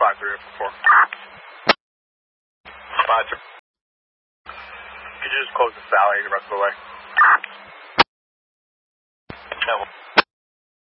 5304. Could you just close this valley the rest of the way?